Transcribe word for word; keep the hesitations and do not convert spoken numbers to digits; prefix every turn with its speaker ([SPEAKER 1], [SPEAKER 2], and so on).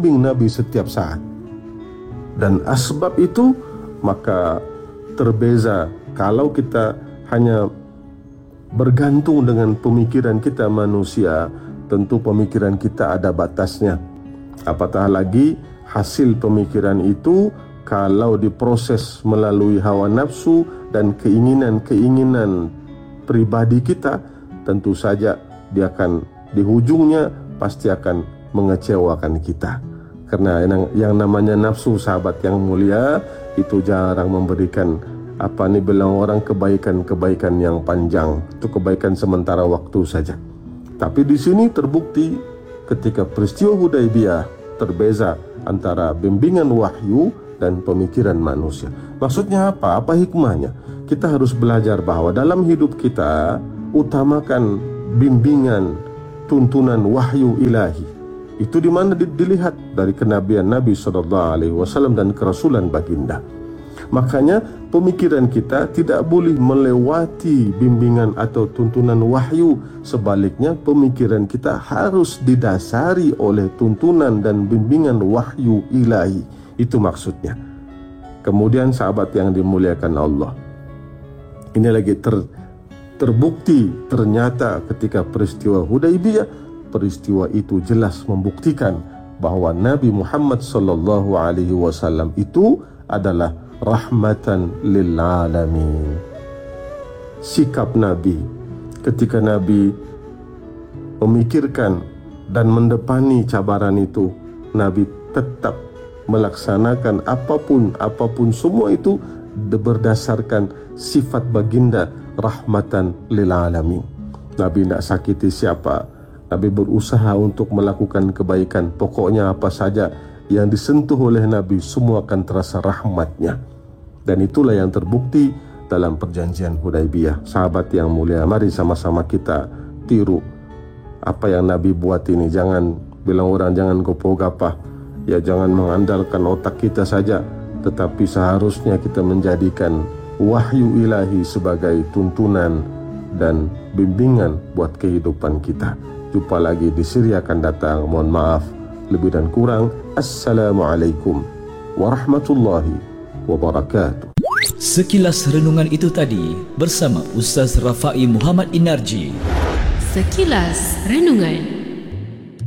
[SPEAKER 1] membimbing Nabi setiap saat. Dan asbab itu maka terbeza kalau kita hanya bergantung dengan pemikiran kita manusia, tentu pemikiran kita ada batasnya. Apatah lagi hasil pemikiran itu kalau diproses melalui hawa nafsu dan keinginan-keinginan pribadi kita, tentu saja dia akan di ujungnya pasti akan mengecewakan kita. Karena yang, yang namanya nafsu, sahabat yang mulia, itu jarang memberikan apa nih bilang orang kebaikan-kebaikan yang panjang. Itu kebaikan sementara waktu saja. Tapi di sini terbukti ketika peristiwa Hudaybiyah terbeza antara bimbingan wahyu dan pemikiran manusia. Maksudnya apa? Apa hikmahnya? Kita harus belajar bahwa dalam hidup kita utamakan bimbingan, tuntunan wahyu ilahi. Itu di mana dilihat dari kenabian Nabi shallallahu alaihi wasallam dan kerasulan baginda. Makanya pemikiran kita tidak boleh melewati bimbingan atau tuntunan wahyu. Sebaliknya pemikiran kita harus didasari oleh tuntunan dan bimbingan wahyu ilahi. Itu maksudnya. Kemudian sahabat yang dimuliakan Allah, ini lagi ter, terbukti ternyata ketika peristiwa Hudaybiyah, peristiwa itu jelas membuktikan bahwa Nabi Muhammad sallallahu alaihi wasallam itu adalah rahmatan lil alamin. Sikap Nabi ketika Nabi memikirkan dan mendepani cabaran itu, Nabi tetap melaksanakan apapun apapun semua itu berdasarkan sifat baginda rahmatan lil alamin. Nabi tidak sakiti siapa. Nabi berusaha untuk melakukan kebaikan. Pokoknya apa saja yang disentuh oleh Nabi semua akan terasa rahmatnya. Dan itulah yang terbukti dalam perjanjian Hudaybiyah. Sahabat yang mulia, mari sama-sama kita tiru apa yang Nabi buat ini. Jangan bilang orang jangan gopoh-gapah, ya jangan mengandalkan otak kita saja, tetapi seharusnya kita menjadikan wahyu ilahi sebagai tuntunan dan bimbingan buat kehidupan kita. Jumpa lagi di siri akan datang. Mohon maaf lebih dan kurang. Assalamualaikum warahmatullahi wabarakatuh.
[SPEAKER 2] Sekilas renungan itu tadi bersama Ustaz Rafai Muhammad Inarji.
[SPEAKER 3] Sekilas renungan.